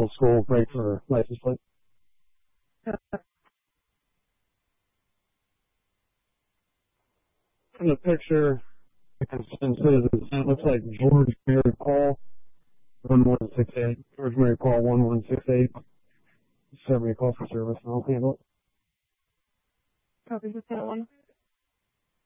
school, great for license plate. In the picture, it looks like George Mary Paul, 1168. George Mary Paul, 1168. Send me a call for service, and I'll handle it. Copy, just that one.